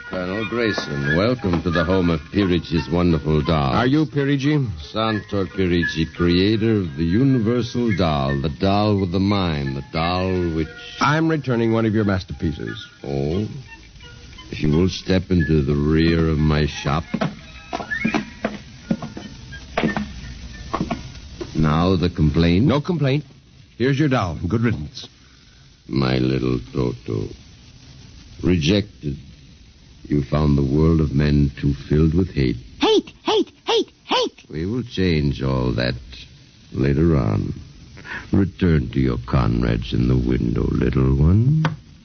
Colonel Grayson. Welcome to the home of Peerage's wonderful doll. Are you Peerage? Santor Peerage, creator of the universal doll, the doll with the mind, the doll which... I'm returning one of your masterpieces. Oh? If you will step into the rear of my shop. Now the complaint? No complaint. Here's your doll. Good riddance. My little Toto. Rejected. You found the world of men too filled with hate. Hate, hate, hate, hate. We will change all that later on. Return to your comrades in the window, little one.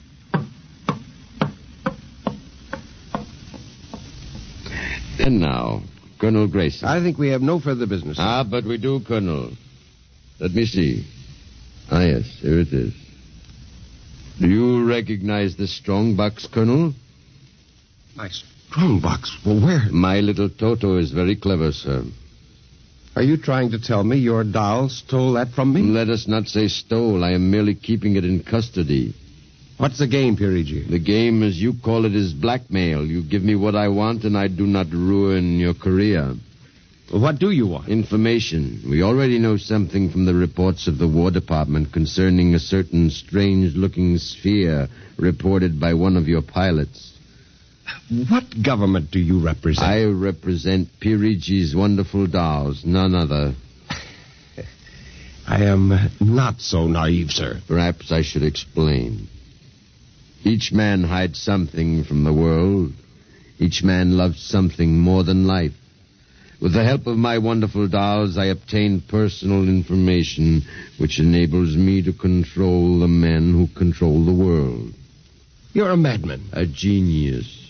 And now, Colonel Grayson. I think we have no further business. But we do, Colonel. Let me see. Yes, here it is. Do you recognize this strong box, Colonel? My strong box? Well, where? My little Toto is very clever, sir. Are you trying to tell me your doll stole that from me? Let us not say stole. I am merely keeping it in custody. What's the game, Peerage? The game, as you call it, is blackmail. You give me what I want, and I do not ruin your career. Well, what do you want? Information. We already know something from the reports of the War Department concerning a certain strange-looking sphere reported by one of your pilots. What government do you represent? I represent Peerage's wonderful dolls, none other. I am not so naive, sir. Perhaps I should explain. Each man hides something from the world. Each man loves something more than life. With the help of my wonderful dolls, I obtain personal information which enables me to control the men who control the world. You're a madman. A genius.